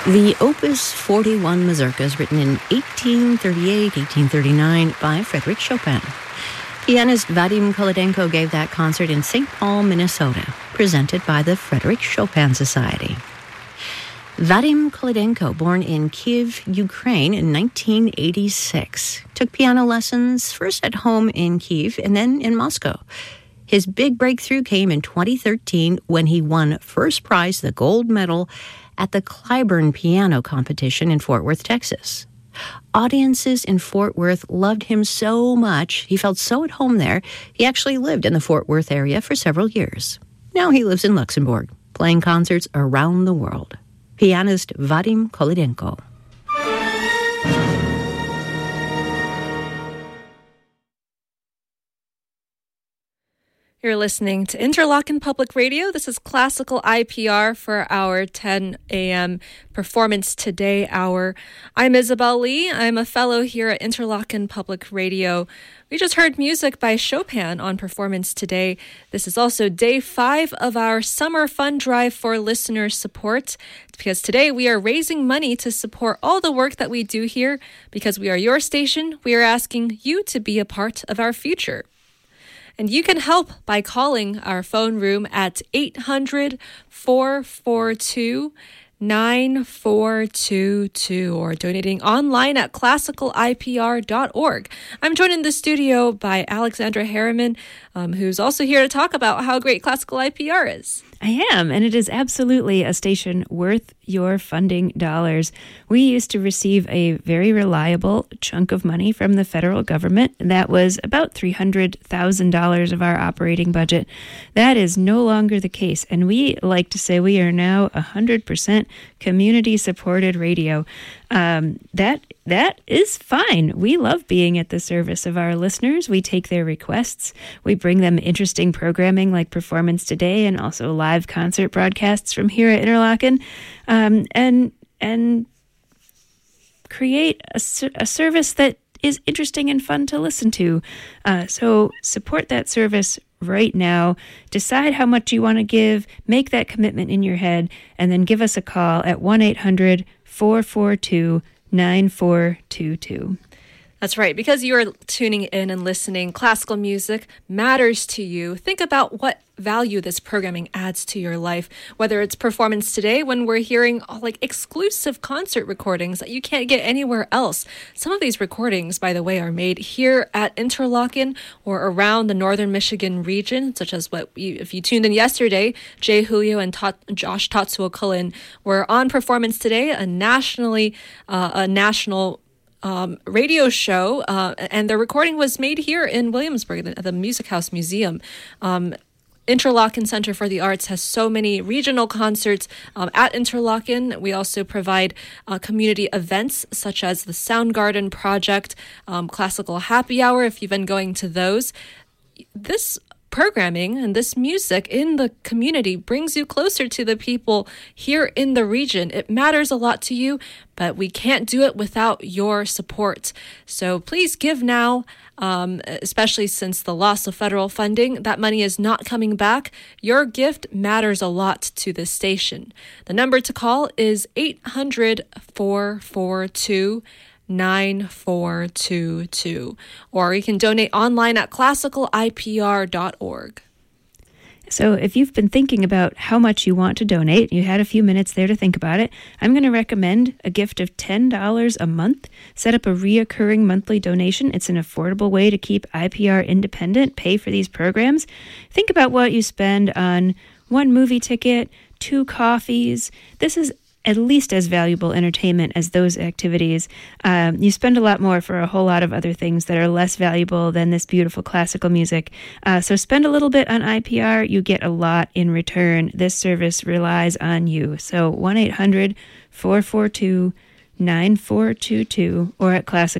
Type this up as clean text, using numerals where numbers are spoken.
The Opus 41 mazurkas, written in 1838, 1839 by Frédéric Chopin. Pianist Vadim Kolodenko gave that concert in St. Paul, Minnesota, presented by the Frédéric Chopin Society. Vadim Kolodenko, born in Kyiv, Ukraine in 1986, took piano lessons first at home in Kyiv and then in Moscow. His big breakthrough came in 2013 when he won first prize, the gold medal, at the Clyburn Piano Competition in Fort Worth, Texas. Audiences in Fort Worth loved him so much, he felt so at home there, he actually lived in the Fort Worth area for several years. Now he lives in Luxembourg, playing concerts around the world. Pianist Vadim Kolodenko. You're listening to Interlochen Public Radio. This is Classical IPR for our 10 a.m. Performance Today hour. I'm Isabel Lee. I'm a fellow here at Interlochen Public Radio. We just heard music by Chopin on Performance Today. This is also day 5 of our summer fund drive for listener support. It's because today we are raising money to support all the work that we do here. Because we are your station, we are asking you to be a part of our future. And you can help by calling our phone room at 800-442-9422 or donating online at classicalipr.org. I'm joined in the studio by Alexandra Harriman, who's also here to talk about how great Classical IPR is. I am, and it is absolutely a station worth your funding dollars. We used to receive a very reliable chunk of money from the federal government. That was about $300,000 of our operating budget. That is no longer the case, and we like to say we are now 100% community-supported radio. That is fine. We love being at the service of our listeners. We take their requests. We bring them interesting programming like Performance Today and also live concert broadcasts from here at Interlochen, and create a service that is interesting and fun to listen to. So support that service right now. Decide how much you want to give. Make that commitment in your head, and then give us a call at 1-800-442-9422. That's right. Because you are tuning in and listening, classical music matters to you. Think about what value this programming adds to your life, whether it's Performance Today when we're hearing like exclusive concert recordings that you can't get anywhere else. Some of these recordings, by the way, are made here at Interlochen or around the northern Michigan region, such as if you tuned in yesterday, Jay Julio and Josh Tatsuo Cullen were on Performance Today, a national radio show, and the recording was made here in Williamsburg at the Music House Museum. Interlochen Center for the Arts has so many regional concerts at Interlochen. We also provide community events such as the Soundgarden Project, Classical Happy Hour, if you've been going to those. This programming and this music in the community brings you closer to the people here in the region. It matters a lot to you, but we can't do it without your support. So please give now, especially since the loss of federal funding. That money is not coming back. Your gift matters a lot to this station. The number to call is 800-442-9422, or you can donate online at classicalipr.org. So if you've been thinking about how much you want to donate, you had a few minutes there to think about it, I'm going to recommend a gift of $10 a month. Set up a reoccurring monthly donation. It's an affordable way to keep IPR independent, pay for these programs. Think about what you spend on one movie ticket, 2 coffees. This is at least as valuable entertainment as those activities. You spend a lot more for a whole lot of other things that are less valuable than this beautiful classical music. So spend a little bit on IPR. You get a lot in return. This service relies on you. So 1-800-442-9422 or at classical